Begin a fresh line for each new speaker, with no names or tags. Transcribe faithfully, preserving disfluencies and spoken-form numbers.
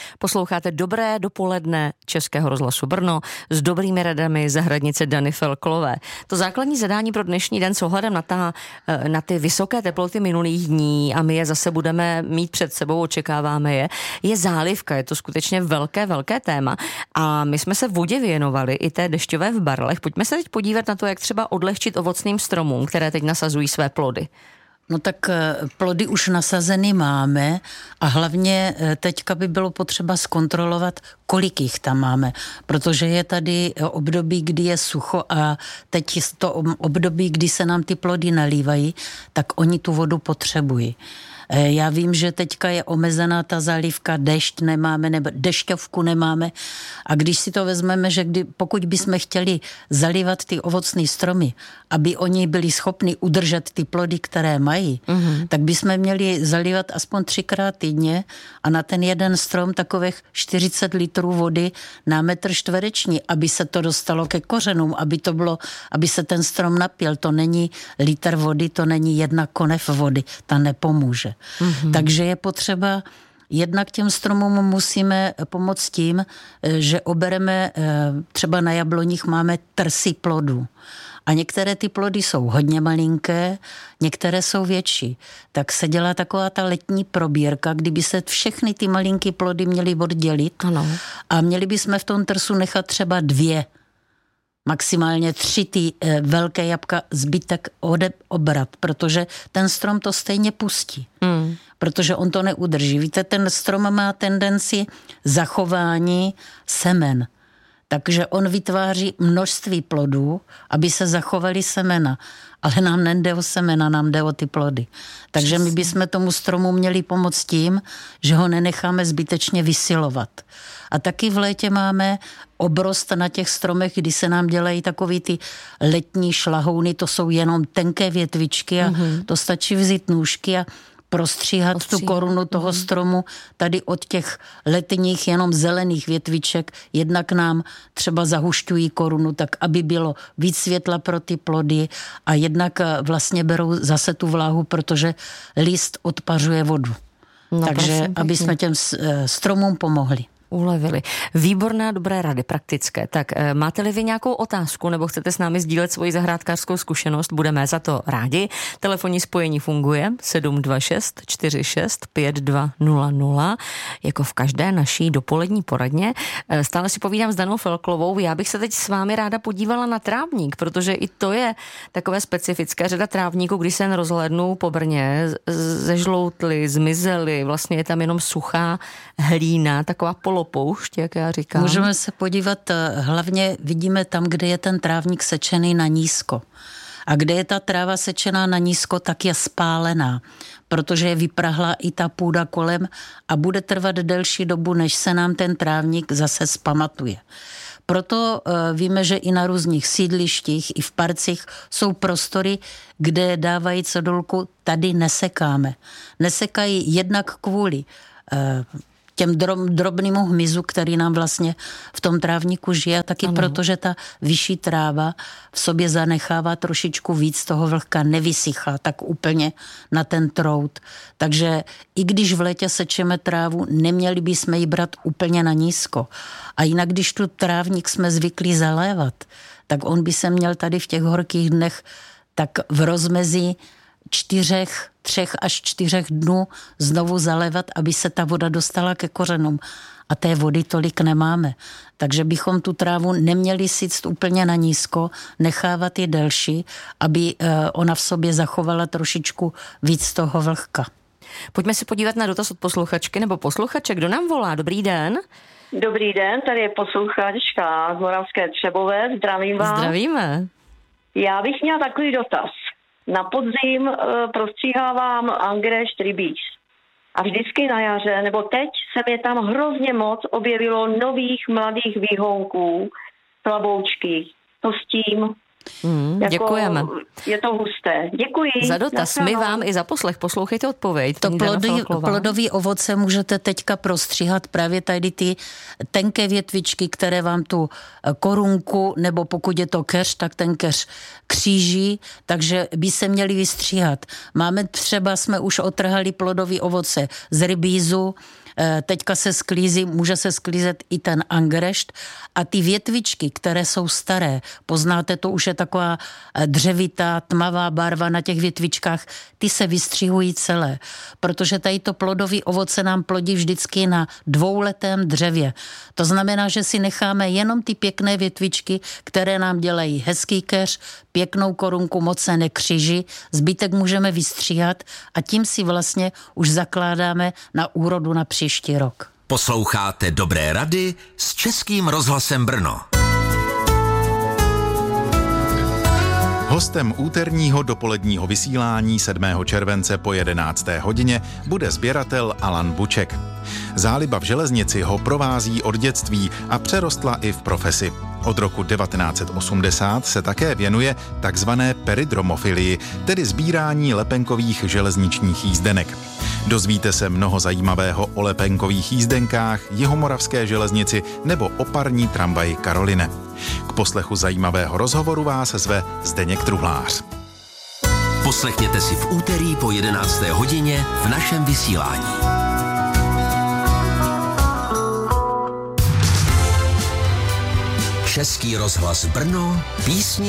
Posloucháte Dobré dopoledne Českého rozhlasu Brno s dobrými radami zahradnice Dany Felklové. To základní zadání pro dnešní den s ohledem na, ta, na ty vysoké teploty minulých dní, a my je zase budeme mít před sebou, očekáváme je, je zálivka. Je to skutečně velké, velké téma. A my jsme se vodě věnovali, i té dešťové v barlech. Pojďme se teď podívat na to, jak třeba odlehčit ovocným stromům, které teď nasazují své plody.
No tak plody už nasazeny máme a hlavně teďka by bylo potřeba zkontrolovat, kolik jich tam máme, protože je tady období, kdy je sucho a teď to období, kdy se nám ty plody nalívají, tak oni tu vodu potřebují. Já vím, že teďka je omezená ta zálivka, dešť nemáme, nebo dešťovku nemáme a když si to vezmeme, že kdy, pokud bychom chtěli zalívat ty ovocné stromy, aby oni byli schopni udržet ty plody, které mají, mm-hmm. tak bychom měli zalívat aspoň třikrát týdně a na ten jeden strom takových čtyřicet litrů vody na metr čtvereční, aby se to dostalo ke kořenům, aby to bylo, aby se ten strom napil. To není litr vody, to není jedna konev vody, ta nepomůže. Mm-hmm. Takže je potřeba, jednak těm stromům musíme pomoct tím, že obereme, třeba na jabloních máme trsy plodů. A některé ty plody jsou hodně malinké, některé jsou větší. Tak se dělá taková ta letní probírka, kdyby se všechny ty malinké plody měly oddělit. Ano. A měli bychom v tom trsu nechat třeba dvě, maximálně tři ty e, velké jabka, zbytek ode, obrat, protože ten strom to stejně pustí. Mm. Protože on to neudrží. Víte, ten strom má tendenci zachování semen. Takže on vytváří množství plodů, aby se zachovaly semena. Ale nám nejde o semena, nám jde o ty plody. Takže my bychom tomu stromu měli pomoct tím, že ho nenecháme zbytečně vysilovat. A taky v létě máme obrost na těch stromech, kdy se nám dělají takový ty letní šlahouny, to jsou jenom tenké větvičky a mm-hmm. to stačí vzít nůžky a prostříhat Ostří. tu korunu toho mm. stromu tady od těch letních jenom zelených větviček, jednak nám třeba zahušťují korunu, tak aby bylo víc světla pro ty plody a jednak vlastně berou zase tu vláhu, protože list odpařuje vodu. No, takže aby jsme těm stromům pomohli.
Ulevili. Výborná, dobré rady, praktické. Tak máte-li vy nějakou otázku nebo chcete s námi sdílet svoji zahrádkářskou zkušenost, budeme za to rádi. Telefonní spojení funguje sedm dva šest čtyři šest pět dva nula nula, jako v každé naší dopolední poradně. Stále si povídám s Danou Felklovou. Já bych se teď s vámi ráda podívala na trávník, protože i to je takové specifické. Řada trávníků, když se jen rozhlédnou po Brně, zežloutly, zmizely, vlastně je tam jenom suchá hlína, taková polopoušť, jak já říkám.
Můžeme se podívat, hlavně vidíme tam, kde je ten trávník sečený na nízko. A kde je ta tráva sečená na nízko, tak je spálená, protože je vyprahlá i ta půda kolem a bude trvat delší dobu, než se nám ten trávník zase zpamatuje. Proto víme, že i na různých sídlištích, i v parcích jsou prostory, kde dávají cedulku, tady nesekáme. Nesekají jednak kvůli těm drob, drobnému hmyzu, který nám vlastně v tom trávníku žije, a taky proto, že ta vyšší tráva v sobě zanechává trošičku víc toho vlhka, nevysychá tak úplně na ten trout. Takže i když v létě sečeme trávu, neměli bychom ji brát úplně na nízko. A jinak, když tu trávník jsme zvyklí zalévat, tak on by se měl tady v těch horkých dnech tak v rozmezí čtyřech, třech až čtyřech dnů znovu zalévat, aby se ta voda dostala ke kořenům. A té vody tolik nemáme. Takže bychom tu trávu neměli syct úplně na nízko, nechávat ji delší, aby ona v sobě zachovala trošičku víc toho vlhka.
Pojďme se podívat na dotaz od posluchačky nebo posluchače. Kdo nám volá? Dobrý den.
Dobrý den, tady je posluchačka z Moravské Třebové. Zdravím vás.
Zdravíme.
Já bych měla takový dotaz. Na podzim e, prostříhávám Angres tribis. A vždycky na jaře, nebo teď se mi tam hrozně moc objevilo nových mladých výhonků, slaboučky. To s tím.
Mm, jako, děkujeme.
Je to husté. Děkuji.
Za dotaz. My vám i za poslech. Poslouchejte odpověď.
To plody, plodový ovoce můžete teďka prostříhat právě tady ty tenké větvičky, které vám tu korunku, nebo pokud je to keř, tak ten keř kříží, takže by se měli vystříhat. Máme třeba, jsme už otrhali plodový ovoce z rybízu, teďka se sklízí, může se sklízet i ten angrešt a ty větvičky, které jsou staré, poznáte, to už je taková dřevitá, tmavá barva na těch větvičkách, ty se vystřihují celé, protože tady to plodový ovoce nám plodí vždycky na dvouletém dřevě. To znamená, že si necháme jenom ty pěkné větvičky, které nám dělají hezký keř, pěknou korunku, moc se nekřiží, zbytek můžeme vystříhat a tím si vlastně už zakládáme na úrodu na příští rok.
Posloucháte Dobré rady s Českým rozhlasem Brno.
Hostem úterního dopoledního vysílání sedmého července po jedenácté hodině bude sběratel Alan Buček. Záliba v železnici ho provází od dětství a přerostla i v profesi. Od roku devatenáct set osmdesát se také věnuje takzvané peridromofilii, tedy sbírání lepenkových železničních jízdenek. Dozvíte se mnoho zajímavého o lepenkových jízdenkách, jihomoravské železnici nebo o parní tramvaji Karoline. K poslechu zajímavého rozhovoru vás zve Zdeněk Truhlář.
Poslechněte si v úterý po jedenácté hodině v našem vysílání. Český rozhlas Brno, písni